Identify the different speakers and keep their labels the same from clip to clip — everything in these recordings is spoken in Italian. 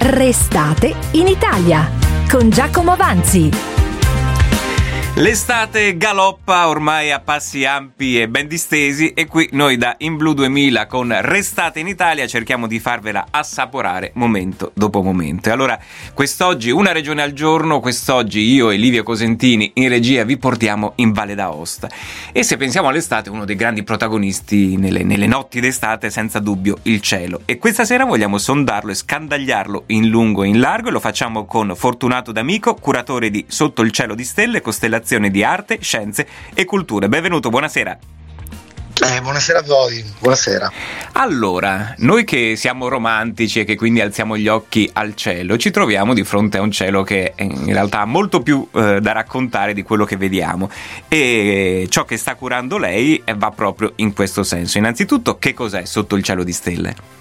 Speaker 1: Restate in Italia con Giacomo Vanzi.
Speaker 2: L'estate galoppa ormai a passi ampi e ben distesi e qui noi da In Blu 2000 con Restate in Italia cerchiamo di farvela assaporare momento dopo momento. E allora quest'oggi una regione al giorno, quest'oggi io e Livio Cosentini in regia vi portiamo in Valle d'Aosta. E se pensiamo all'estate, uno dei grandi protagonisti nelle notti d'estate senza dubbio il cielo. E questa sera vogliamo sondarlo e scandagliarlo in lungo e in largo e lo facciamo con Fortunato D'Amico, curatore di Sotto il cielo di stelle, costellazioni di arte, scienze e culture. Benvenuto, buonasera.
Speaker 3: Buonasera a voi, buonasera.
Speaker 2: Allora, noi che siamo romantici e che quindi alziamo gli occhi al cielo, ci troviamo di fronte a un cielo che in realtà ha molto più da raccontare di quello che vediamo, e ciò che sta curando lei va proprio in questo senso. Innanzitutto, che cos'è Sotto il cielo di stelle?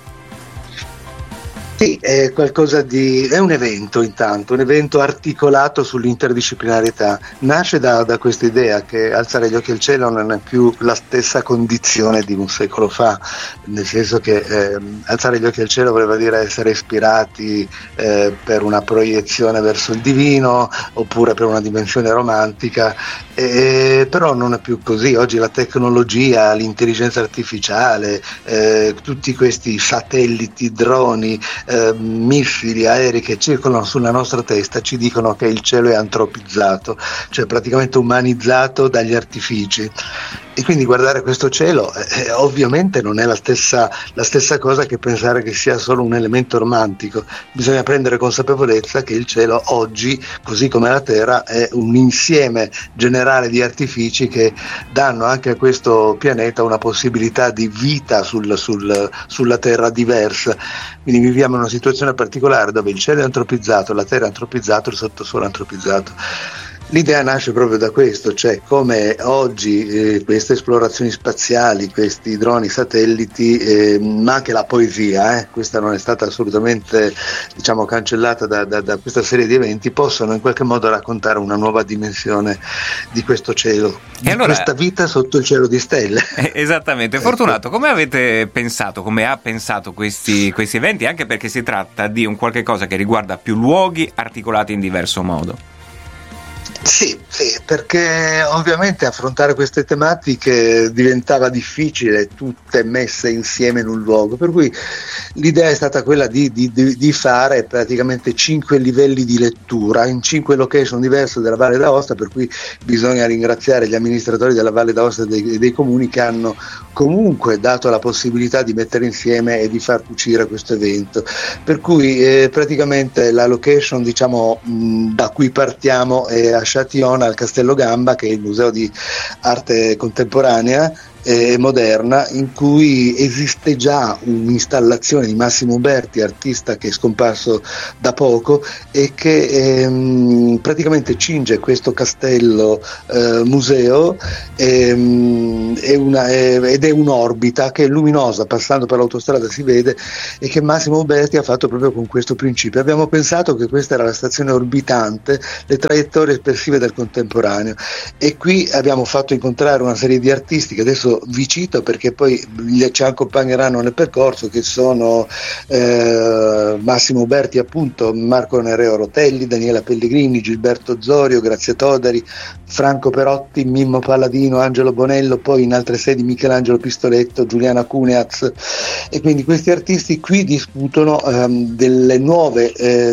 Speaker 3: Sì, è qualcosa è un evento, intanto, un evento articolato sull'interdisciplinarietà. Nasce da questa idea che alzare gli occhi al cielo non è più la stessa condizione di un secolo fa, nel senso che alzare gli occhi al cielo voleva dire essere ispirati per una proiezione verso il divino oppure per una dimensione romantica, però non è più così. Oggi la tecnologia, l'intelligenza artificiale, tutti questi satelliti, droni, missili, aerei che circolano sulla nostra testa ci dicono che il cielo è antropizzato, cioè praticamente umanizzato dagli artifici. E quindi guardare questo cielo ovviamente non è la stessa cosa che pensare che sia solo un elemento romantico. Bisogna prendere consapevolezza che il cielo oggi, così come la Terra, è un insieme generale di artifici che danno anche a questo pianeta una possibilità di vita sulla Terra diversa. Quindi viviamo in una situazione particolare dove il cielo è antropizzato, la Terra è antropizzato, il sottosuolo è antropizzato. L'idea nasce proprio da questo, cioè come oggi queste esplorazioni spaziali, questi droni, satelliti, ma anche la poesia, questa non è stata assolutamente cancellata da questa serie di eventi, possono in qualche modo raccontare una nuova dimensione di questo cielo, di questa vita sotto il cielo di stelle.
Speaker 2: Esattamente. Fortunato, come avete pensato, come ha pensato questi eventi, anche perché si tratta di un qualche cosa che riguarda più luoghi articolati in diverso modo?
Speaker 3: Sì, perché ovviamente affrontare queste tematiche diventava difficile, tutte messe insieme in un luogo, per cui l'idea è stata quella di fare praticamente 5 livelli di lettura in 5 location diverse della Valle d'Aosta, per cui bisogna ringraziare gli amministratori della Valle d'Aosta e dei comuni che hanno comunque dato la possibilità di mettere insieme e di far cucire questo evento, per cui praticamente la location da cui partiamo è a Châtillon, al Castello Gamba, che è il museo di arte contemporanea e moderna, in cui esiste già un'installazione di Massimo Uberti, artista che è scomparso da poco e che praticamente cinge questo castello museo ed è un'orbita che è luminosa, passando per l'autostrada si vede, e che Massimo Uberti ha fatto proprio con questo principio. Abbiamo pensato che questa era la stazione orbitante, le traiettorie espressive del contemporaneo, e qui abbiamo fatto incontrare una serie di artisti che adesso vi cito perché poi ci accompagneranno nel percorso, che sono Massimo Uberti, appunto, Marco Nereo Rotelli, Daniela Pellegrini, Gilberto Zorio, Grazia Todari, Franco Perotti, Mimmo Palladino, Angelo Bonello, poi in altre sedi Michelangelo Pistoletto, Giuliana Cuneaz, e quindi questi artisti qui discutono delle nuove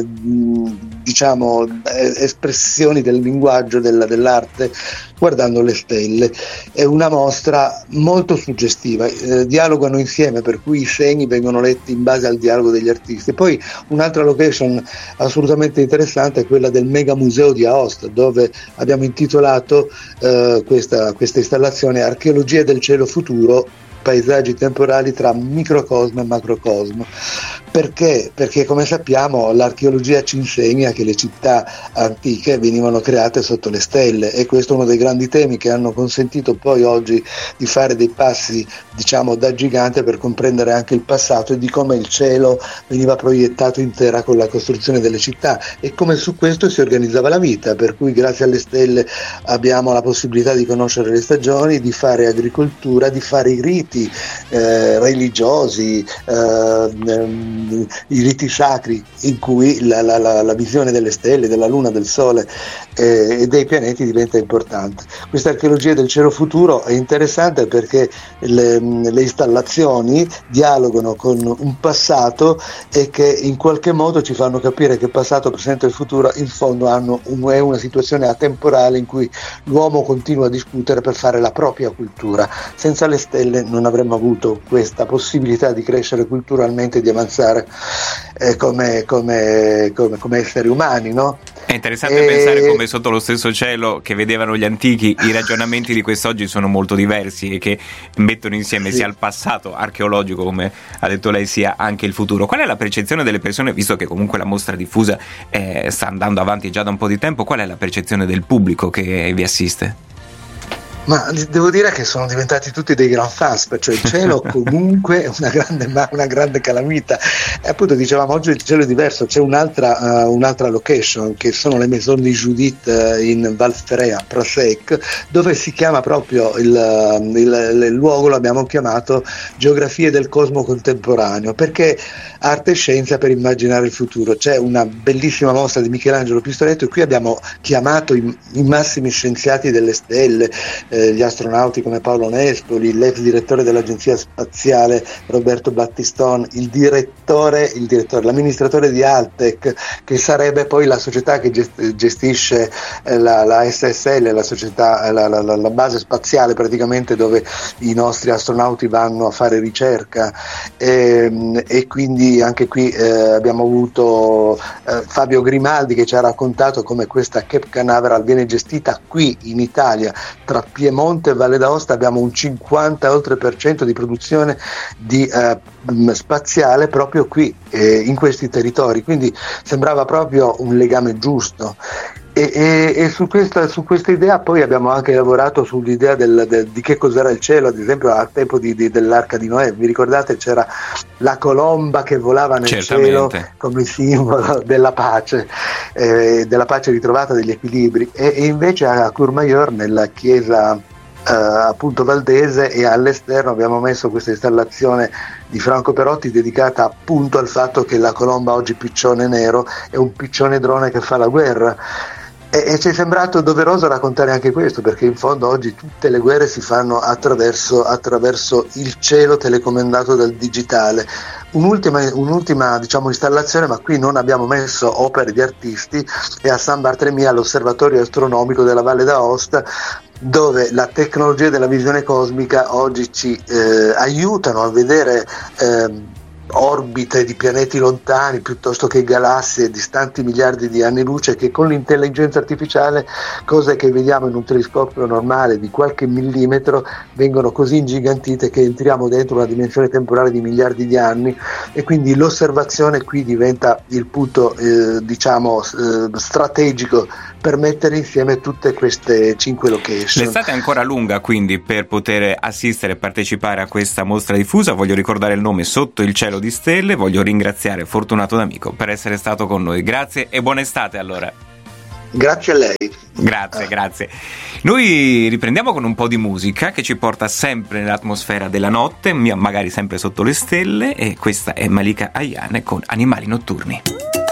Speaker 3: espressioni del linguaggio dell'arte guardando le stelle. È una mostra molto suggestiva, dialogano insieme, per cui i segni vengono letti in base al dialogo degli artisti. Poi un'altra location assolutamente interessante è quella del Mega Museo di Aosta, dove abbiamo intitolato questa installazione Archeologia del cielo futuro, paesaggi temporali tra microcosmo e macrocosmo. Perché? Perché, come sappiamo, l'archeologia ci insegna che le città antiche venivano create sotto le stelle, e questo è uno dei grandi temi che hanno consentito poi oggi di fare dei passi, da gigante, per comprendere anche il passato e di come il cielo veniva proiettato in terra con la costruzione delle città, e come su questo si organizzava la vita, per cui grazie alle stelle abbiamo la possibilità di conoscere le stagioni, di fare agricoltura, di fare i riti religiosi, i riti sacri in cui la visione delle stelle, della luna, del sole e dei pianeti diventa importante. Questa archeologia del cielo futuro è interessante perché le installazioni dialogano con un passato e che in qualche modo ci fanno capire che passato, presente e futuro in fondo è una situazione atemporale in cui l'uomo continua a discutere per fare la propria cultura. Senza le stelle non avremmo avuto questa possibilità di crescere culturalmente, di avanzare come esseri umani, no?
Speaker 2: È interessante pensare come sotto lo stesso cielo che vedevano gli antichi i ragionamenti di quest'oggi sono molto diversi e che mettono insieme sia il passato archeologico, come ha detto lei, sia anche il futuro. Qual è la percezione delle persone, visto che comunque la mostra diffusa sta andando avanti già da un po' di tempo, qual è la percezione del pubblico che vi assiste?
Speaker 3: Ma devo dire che sono diventati tutti dei gran fans, perciò il cielo comunque è una grande calamita. E appunto dicevamo oggi il cielo è diverso, c'è un'altra location che sono le Maison de Judith in Val Ferrea, Prasec, dove si chiama proprio il luogo, l'abbiamo chiamato Geografie del Cosmo Contemporaneo, perché arte e scienza per immaginare il futuro. C'è una bellissima mostra di Michelangelo Pistoletto e qui abbiamo chiamato i massimi scienziati delle stelle, gli astronauti come Paolo Nespoli, l'ex direttore dell'Agenzia Spaziale Roberto Battiston, l'amministratore di Altec, che sarebbe poi la società che gestisce la SSL, la società, la base spaziale praticamente dove i nostri astronauti vanno a fare ricerca, e quindi anche qui abbiamo avuto Fabio Grimaldi che ci ha raccontato come questa Cape Canaveral viene gestita qui in Italia, tra Piemonte e Valle d'Aosta abbiamo un 50% di produzione di spaziale proprio qui in questi territori, quindi sembrava proprio un legame giusto. E su questa idea poi abbiamo anche lavorato sull'idea di che cos'era il cielo, ad esempio al tempo dell'Arca di Noè. Vi ricordate, c'era la colomba che volava nel cielo come simbolo della pace ritrovata, degli equilibri, e invece a Courmayeur, nella chiesa appunto valdese, e all'esterno abbiamo messo questa installazione di Franco Perotti dedicata appunto al fatto che la colomba, oggi piccione nero, è un piccione drone che fa la guerra. E ci è sembrato doveroso raccontare anche questo, perché in fondo oggi tutte le guerre si fanno attraverso il cielo telecomandato dal digitale. Un'ultima diciamo installazione, ma qui non abbiamo messo opere di artisti, è a San Bartolomeo, all'Osservatorio Astronomico della Valle d'Aosta, dove la tecnologia della visione cosmica oggi ci aiutano a vedere orbite di pianeti lontani piuttosto che galassie distanti miliardi di anni luce, che con l'intelligenza artificiale, cose che vediamo in un telescopio normale di qualche millimetro, vengono così ingigantite che entriamo dentro una dimensione temporale di miliardi di anni, e quindi l'osservazione qui diventa il punto strategico per mettere insieme tutte queste 5 location.
Speaker 2: L'estate è ancora lunga quindi per poter assistere e partecipare a questa mostra diffusa. Voglio ricordare il nome: Sotto il cielo di stelle. Voglio ringraziare Fortunato D'Amico per essere stato con noi. Grazie e buona estate allora.
Speaker 3: Grazie a lei.
Speaker 2: Grazie. Noi riprendiamo con un po' di musica che ci porta sempre nell'atmosfera della notte, magari sempre sotto le stelle, e questa è Malika Ayane con Animali Notturni.